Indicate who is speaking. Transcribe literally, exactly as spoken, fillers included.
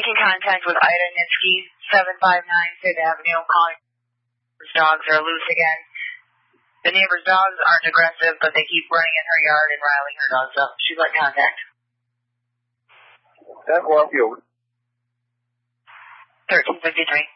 Speaker 1: Making contact with Ida Nitsky, seven five nine Fifth Avenue, calling. Dogs are loose again. The neighbor's dogs aren't aggressive, but they keep running in her yard and riling her dogs up. She's got contact.
Speaker 2: ten four, field.
Speaker 1: thirteen fifty-three.